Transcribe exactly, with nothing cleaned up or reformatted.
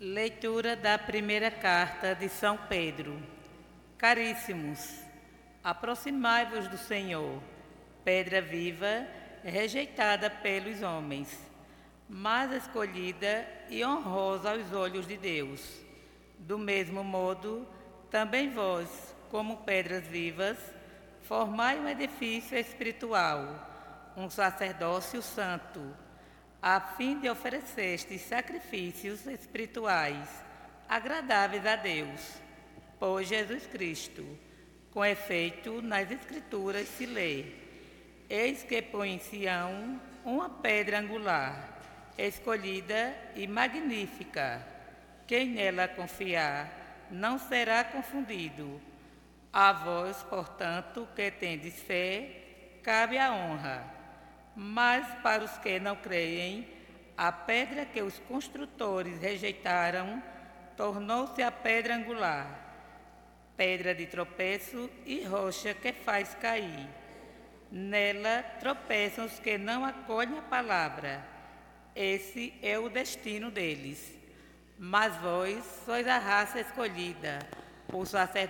Leitura da primeira carta de São Pedro. Caríssimos, aproximai-vos do Senhor, pedra viva, rejeitada pelos homens, mas escolhida e honrosa aos olhos de Deus. Do mesmo modo, também vós, como pedras vivas, formai um edifício espiritual, um sacerdócio santo, a fim de oferecestes sacrifícios espirituais, agradáveis a Deus, por Jesus Cristo. Com efeito, nas Escrituras se lê: Eis que põe em Sião uma pedra angular, escolhida e magnífica. Quem nela confiar não será confundido. A vós, portanto, que tendes fé, cabe a honra. Mas para os que não creem, a pedra que os construtores rejeitaram tornou-se a pedra angular, pedra de tropeço e rocha que faz cair. Nela tropeçam os que não acolhem a palavra. Esse é o destino deles. Mas vós sois a raça escolhida, o sacerdócio